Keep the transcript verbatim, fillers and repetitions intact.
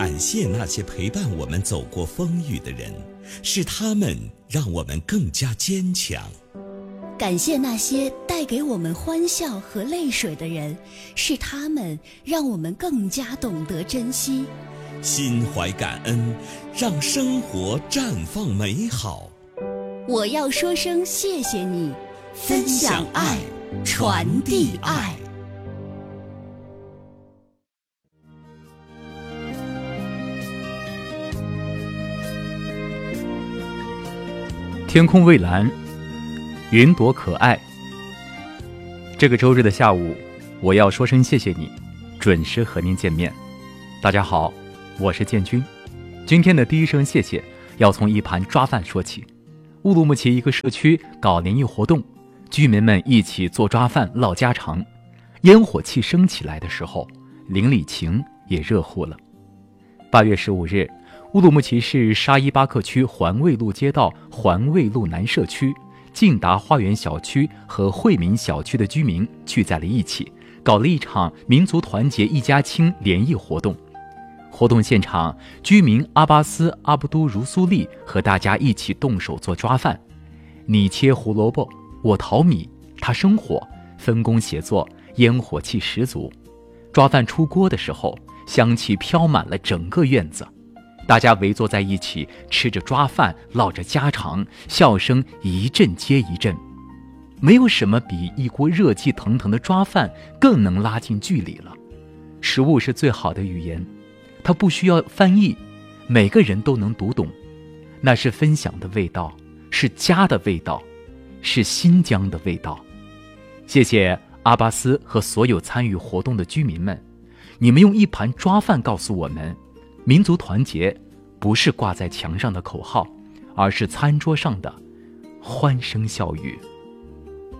感谢那些陪伴我们走过风雨的人，是他们让我们更加坚强。 感谢那些带给我们欢笑和泪水的人，是他们让我们更加懂得珍惜。 心怀感恩，让生活绽放美好。 我要说声谢谢你，分享爱，传递爱。 天空蔚蓝，云朵可爱。这个周日的下午，我要说声谢谢你，准时和您见面。大家好，我是建军。今天的第一声谢谢要从一盘抓饭说起。乌鲁木齐一个社区搞联谊活动，居民们一起做抓饭唠家常，烟火气升起来的时候，邻里情也热乎了。八月十五日，乌鲁木齐市沙依巴克区环卫路街道环卫路南社区、晋达花园小区和惠民小区的居民聚在了一起，搞了一场民族团结一家亲联谊活动。活动现场，居民阿巴斯阿布都如苏利和大家一起动手做抓饭，你切胡萝卜，我淘米，他生火，分工协作，烟火气十足。抓饭出锅的时候，香气飘满了整个院子。大家围坐在一起，吃着抓饭，唠着家常，笑声一阵接一阵。没有什么比一锅热气腾腾的抓饭更能拉近距离了。食物是最好的语言，它不需要翻译，每个人都能读懂。那是分享的味道，是家的味道，是新疆的味道。谢谢阿巴斯和所有参与活动的居民们，你们用一盘抓饭告诉我们，民族团结不是挂在墙上的口号，而是餐桌上的欢声笑语。